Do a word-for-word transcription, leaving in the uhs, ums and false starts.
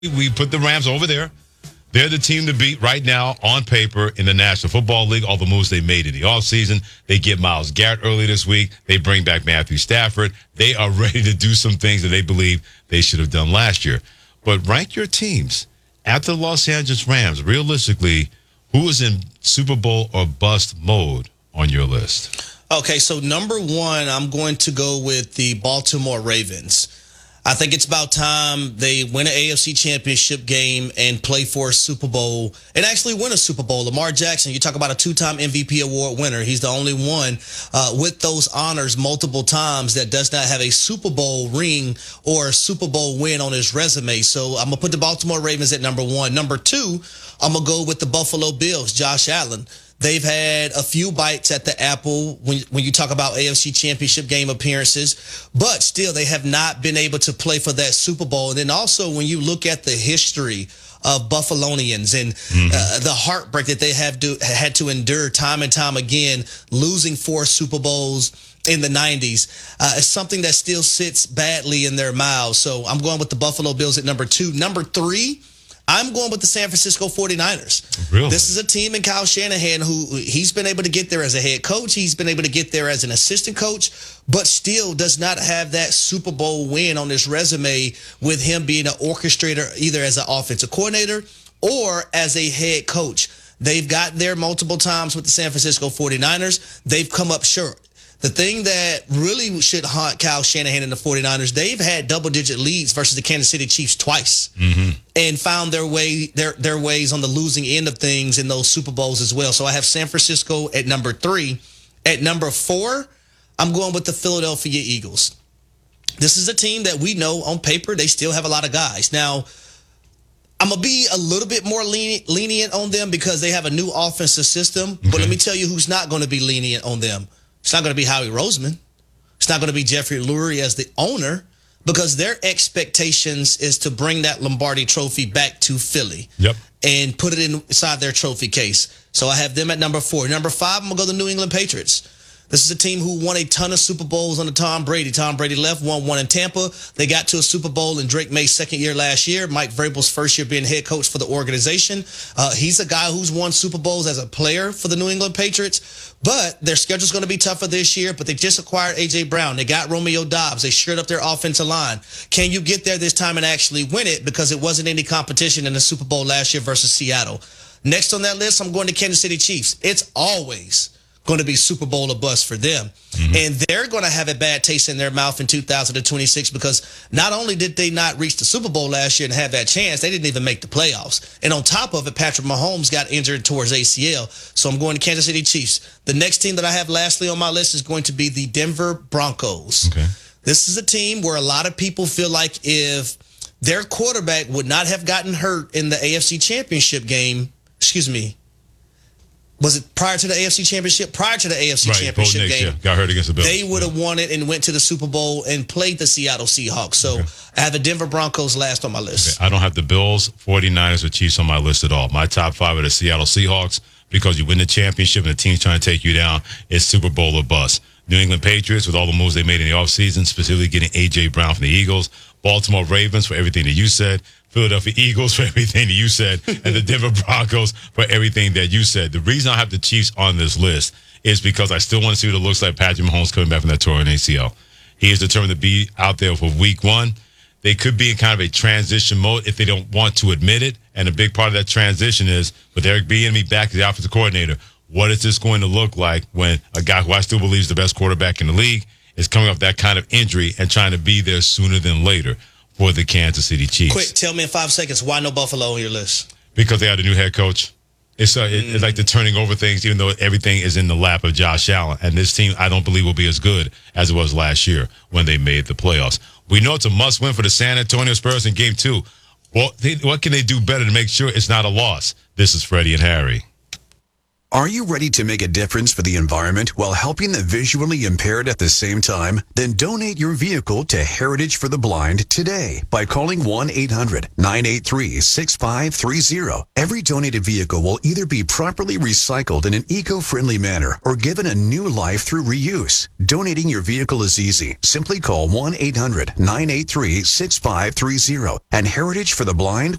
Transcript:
We put the Rams over there. They're the team to beat right now on paper in the National Football League. All the moves they made in the offseason. They get Myles Garrett early this week. They bring back Matthew Stafford. They are ready to do some things that they believe they should have done last year. But rank your teams. After the Los Angeles Rams, realistically, who is in Super Bowl or bust mode on your list? Okay, so number one, I'm going to go with the Baltimore Ravens. I think it's about time they win an A F C championship game and play for a Super Bowl and actually win a Super Bowl. Lamar Jackson, you talk about a two-time M V P award winner. He's the only one uh, with those honors multiple times that does not have a Super Bowl ring or a Super Bowl win on his resume. So I'm going to put the Baltimore Ravens at number one. Number two, I'm going to go with the Buffalo Bills, Josh Allen. They've had a few bites at the apple when when you talk about A F C championship game appearances, but still they have not been able to play for that Super Bowl. And then also when you look at the history of Buffalonians and mm-hmm. uh, the heartbreak that they have to, had to endure time and time again, losing four Super Bowls in the nineties, uh, is something that still sits badly in their mouths. So I'm going with the Buffalo Bills at number two. Number three, I'm going with the San Francisco forty-niners. Really? This is a team in Kyle Shanahan who he's been able to get there as a head coach. He's been able to get there as an assistant coach, but still does not have that Super Bowl win on his resume with him being an orchestrator either as an offensive coordinator or as a head coach. They've got there multiple times with the San Francisco forty-niners. They've come up short. The thing that really should haunt Kyle Shanahan and the forty-niners, they've had double-digit leads versus the Kansas City Chiefs twice mm-hmm. and found their way their their ways on the losing end of things in those Super Bowls as well. So I have San Francisco at number three. At number four, I'm going with the Philadelphia Eagles. This is a team that we know on paper they still have a lot of guys. Now, I'm going to be a little bit more lenient, lenient on them because they have a new offensive system. Okay. But let me tell you who's not going to be lenient on them. It's not going to be Howie Roseman. It's not going to be Jeffrey Lurie as the owner because their expectations is to bring that Lombardi trophy back to Philly yep. and put it inside their trophy case. So I have them at number four. Number five, I'm going to go to the New England Patriots. This is a team who won a ton of Super Bowls under Tom Brady. Tom Brady left, won one in Tampa. They got to a Super Bowl in Drake May's second year last year. Mike Vrabel's first year being head coach for the organization. Uh, he's a guy who's won Super Bowls as a player for the New England Patriots. But their schedule's going to be tougher this year. But they just acquired A J. Brown. They got Romeo Doubs. They shored up their offensive line. Can you get there this time and actually win it? Because it wasn't any competition in the Super Bowl last year versus Seattle. Next on that list, I'm going to Kansas City Chiefs. It's always going to be Super Bowl or bust for them. Mm-hmm. And they're going to have a bad taste in their mouth in two thousand twenty-six because not only did they not reach the Super Bowl last year and have that chance, they didn't even make the playoffs. And on top of it, Patrick Mahomes got injured towards A C L. So I'm going to Kansas City Chiefs. The next team that I have lastly on my list is going to be the Denver Broncos. Okay. This is a team where a lot of people feel like if their quarterback would not have gotten hurt in the A F C Championship game, excuse me, was it prior to the A F C Championship? Prior to the A F C right, Championship Nix, game, yeah. Got hurt against the Bills. They would have yeah. won it and went to the Super Bowl and played the Seattle Seahawks. So okay. I have the Denver Broncos last on my list. Okay. I don't have the Bills, forty-niners, or Chiefs on my list at all. My top five are the Seattle Seahawks because you win the championship and the team's trying to take you down. It's Super Bowl or bust. New England Patriots with all the moves they made in the offseason, specifically getting A J. Brown from the Eagles. Baltimore Ravens for everything that you said. Philadelphia Eagles for everything that you said, and the Denver Broncos for everything that you said. The reason I have the Chiefs on this list is because I still want to see what it looks like Patrick Mahomes coming back from that torn A C L. He is determined to be out there for week one. They could be in kind of a transition mode if they don't want to admit it, and a big part of that transition is with Eric Bieniemy back as the offensive coordinator, what is this going to look like when a guy who I still believe is the best quarterback in the league is coming off that kind of injury and trying to be there sooner than later for the Kansas City Chiefs? Quick, tell me in five seconds, why no Buffalo on your list? Because they had a new head coach. It's, uh, it, mm. it's like they're turning over things, even though everything is in the lap of Josh Allen. And this team, I don't believe, will be as good as it was last year when they made the playoffs. We know it's a must-win for the San Antonio Spurs in Game two. Well, they, what can they do better to make sure it's not a loss? This is Freddie and Harry. Are you ready to make a difference for the environment while helping the visually impaired at the same time? Then donate your vehicle to Heritage for the Blind today by calling one eight hundred nine eight three six five three zero. Every donated vehicle will either be properly recycled in an eco-friendly manner or given a new life through reuse. Donating your vehicle is easy. Simply call one eight hundred nine eight three six five three zero, and Heritage for the Blind